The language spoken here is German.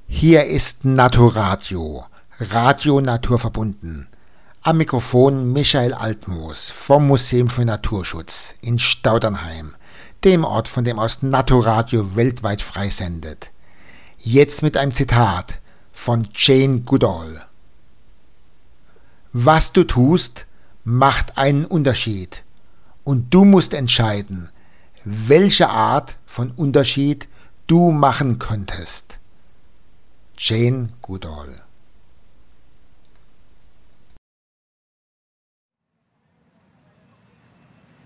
Hier ist Naturadio, Radio Naturverbunden. Am Mikrofon Michael Altmoos vom Museum für Naturschutz in Staudernheim, dem Ort, von dem aus Naturadio weltweit freisendet. Jetzt mit einem Zitat von Jane Goodall. Was du tust, macht einen Unterschied. Und du musst entscheiden, welche Art von Unterschied du machen könntest. Jane Goodall.